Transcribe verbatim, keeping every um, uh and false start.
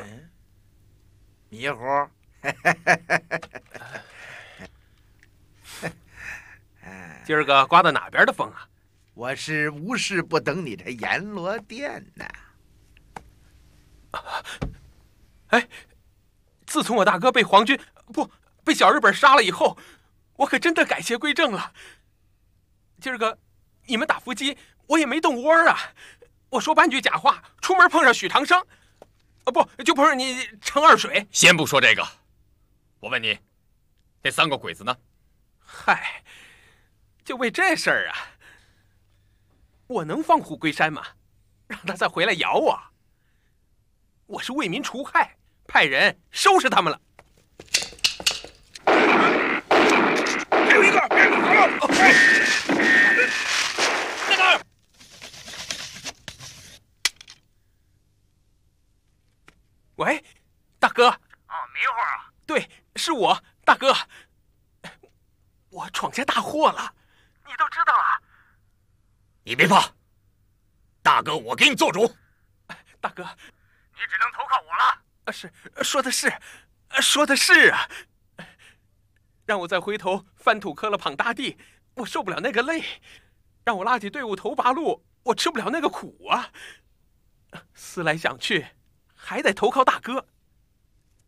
迷糊。 今儿个刮的哪边的风啊？ 我是无事不登你这阎罗殿呐。 哎，自从我大哥被皇军不被小日本杀了以后，我可真的改邪归正了。今儿个你们打伏击，我也没动窝啊。我说半句假话，出门碰上许长生，啊不就碰上你程二水。 先不说这个，我问你，那三个鬼子呢？ 嗨，就为这事儿啊，我能放虎归山吗？让他再回来咬我？我是为民除害，派人收拾他们了。 还有一个，那个， 喂，大哥。 哦，迷糊啊？ 对，是我，大哥。我闯下大祸了， 你都知道了？ 你别怕，大哥我给你做主。 大哥， 你只能投靠我了。 啊，是，说的是，说的是啊。让我再回头翻土磕了捧大地，我受不了那个累；让我拉起队伍头八路，我吃不了那个苦啊。思来想去，还得投靠大哥。